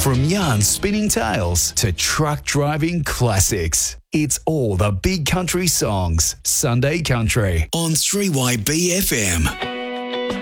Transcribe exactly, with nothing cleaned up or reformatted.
From yarn spinning tales to truck driving classics, it's all the big country songs. Sunday Country on three Y B F M.